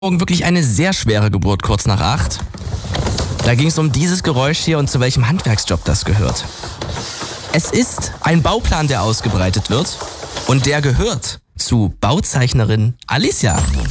Morgen wirklich eine sehr schwere Geburt kurz nach 8. Da ging es um dieses Geräusch hier und zu welchem Handwerksjob das gehört. Es ist ein Bauplan, der ausgebreitet wird und der gehört zu Bauzeichnerin Alicia.